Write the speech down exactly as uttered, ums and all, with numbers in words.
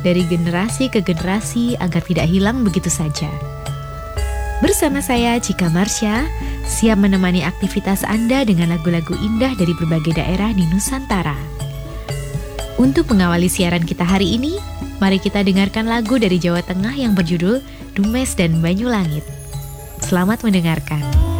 dari generasi ke generasi agar tidak hilang begitu saja. Bersama saya Cika Marsha, siap menemani aktivitas Anda dengan lagu-lagu indah dari berbagai daerah di Nusantara. Untuk mengawali siaran kita hari ini, mari kita dengarkan lagu dari Jawa Tengah yang berjudul Dumes dan Banyulangit. Selamat mendengarkan.